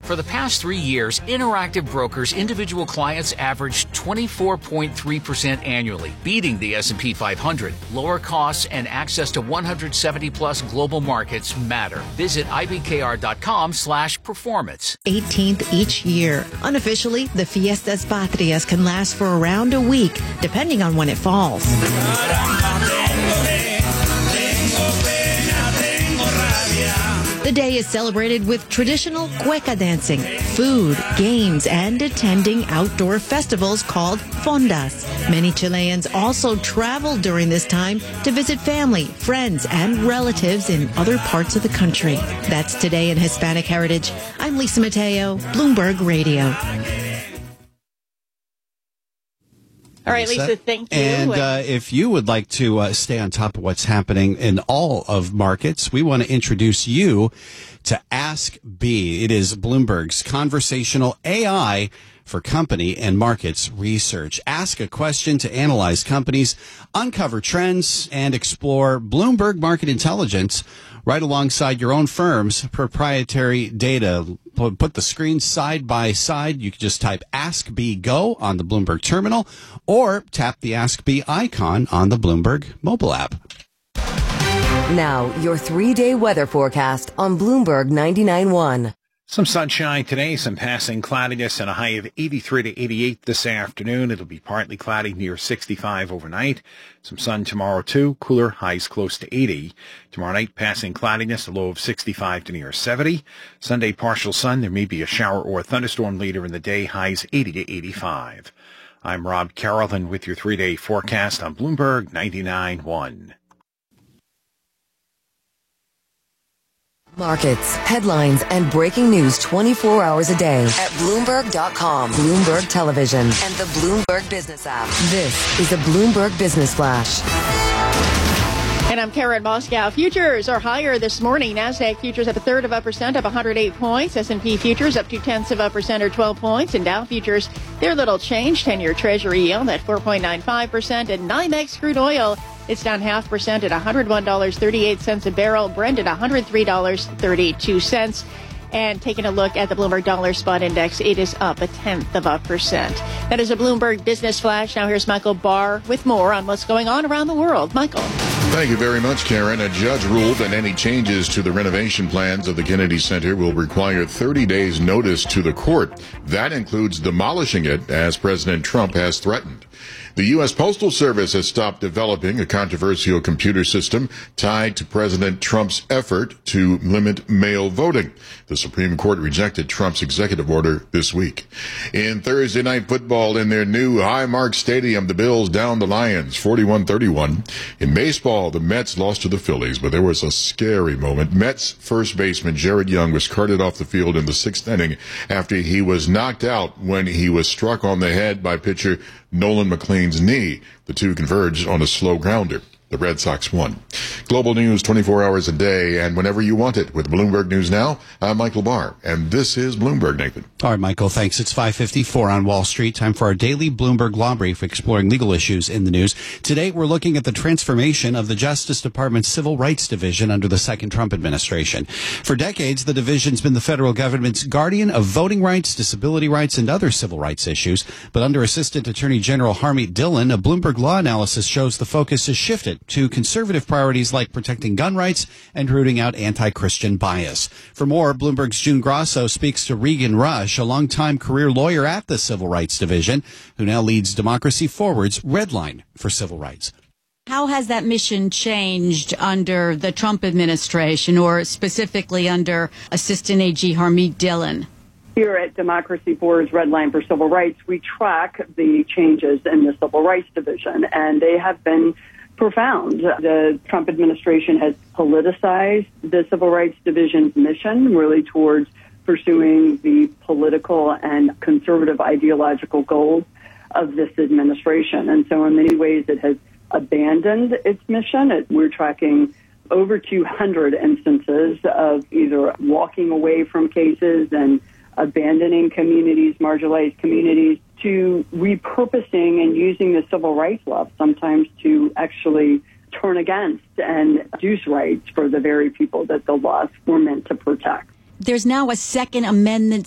For the past 3 years, Interactive Brokers individual clients averaged 24.3% annually, beating the S&P 500. Lower costs and access to 170-plus global markets matter. Visit ibkr.com/performance. 18th each year. Unofficially, the Fiestas Patrias can last for around a week, depending on when it falls. The day is celebrated with traditional cueca dancing, food, games, and attending outdoor festivals called fondas. Many Chileans also travel during this time to visit family, friends, and relatives in other parts of the country. That's Today in Hispanic Heritage. I'm Lisa Mateo, Bloomberg Radio. All right, Lisa, thank you. And if you would like to stay on top of what's happening in all of markets, we want to introduce you to Ask B. It is Bloomberg's conversational AI for company and markets research. Ask a question to analyze companies, uncover trends, and explore Bloomberg Market Intelligence right alongside your own firm's proprietary data. Put the screens side by side. You can just type Ask B Go on the Bloomberg terminal or tap the Ask B icon on the Bloomberg mobile app. Now, your 3-day weather forecast on Bloomberg 99.1. Some sunshine today, some passing cloudiness, and a high of 83 to 88 this afternoon. It'll be partly cloudy near 65 overnight. Some sun tomorrow, too. Cooler, highs close to 80. Tomorrow night, passing cloudiness, a low of 65 to near 70. Sunday, partial sun. There may be a shower or a thunderstorm later in the day, highs 80 to 85. I'm Rob Carrollton with your 3-day forecast on Bloomberg 99.1. Markets, headlines, and breaking news 24 hours a day at Bloomberg.com, Bloomberg Television, and the Bloomberg Business app. This is a Bloomberg Business Flash. And I'm Karen Moscow. Futures are higher this morning. NASDAQ futures up 1/3%, up 108 points. S&P futures up 0.2% or 12 points. And Dow futures, they're little change. 10-year Treasury yield at 4.95%. And NYMEX crude oil, it's down 0.5% at $101.38 a barrel. Brent at $103.32. And taking a look at the Bloomberg Dollar Spot Index, it is up 0.1%. That is a Bloomberg Business Flash. Now here's Michael Barr with more on what's going on around the world. Michael. Thank you very much, Karen. A judge ruled that any changes to the renovation plans of the Kennedy Center will require 30 days notice to the court. That includes demolishing it, as President Trump has threatened. The U.S. Postal Service has stopped developing a controversial computer system tied to President Trump's effort to limit mail voting. The Supreme Court rejected Trump's executive order this week. In Thursday night football in their new Highmark Stadium, the Bills downed the Lions 41-31. In baseball, the Mets lost to the Phillies, but there was a scary moment. Mets first baseman Jared Young was carted off the field in the 6th inning after he was knocked out when he was struck on the head by pitcher Nolan McLean's knee. The two converged on a slow grounder. The Red Sox won. Global news 24 hours a day and whenever you want it with Bloomberg News Now. I'm Michael Barr, and this is Bloomberg, Nathan. All right, Michael, thanks. It's 5:54 on Wall Street. Time for our daily Bloomberg Law Brief, exploring legal issues in the news. Today, we're looking at the transformation of the Justice Department's Civil Rights Division under the second Trump administration. For decades, the division's been the federal government's guardian of voting rights, disability rights, and other civil rights issues. But under Assistant Attorney General Harmeet Dillon, a Bloomberg Law analysis shows the focus has shifted to conservative priorities like protecting gun rights and rooting out anti-Christian bias. For more, Bloomberg's June Grosso speaks to Regan Rush, a longtime career lawyer at the Civil Rights Division, who now leads Democracy Forward's Red Line for Civil Rights. How has that mission changed under the Trump administration, or specifically under Assistant AG Harmeet Dillon? Here at Democracy Forward's Red Line for Civil Rights, we track the changes in the Civil Rights Division, and they have been profound. The Trump administration has politicized the Civil Rights Division's mission, really towards pursuing the political and conservative ideological goals of this administration. And so in many ways, it has abandoned its mission. We're tracking over 200 instances of either walking away from cases and abandoning communities, marginalized communities, to repurposing and using the civil rights law sometimes to actually turn against and reduce rights for the very people that the laws were meant to protect. There's now a Second Amendment